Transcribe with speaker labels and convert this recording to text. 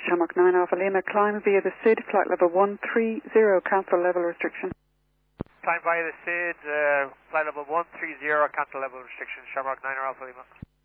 Speaker 1: Shamrock 9 Alpha Lima, climb via the SID, flight level 130, cancel level restriction.
Speaker 2: Climb via the SID, flight level 130, cancel level restriction, Shamrock 9 Alpha Lima.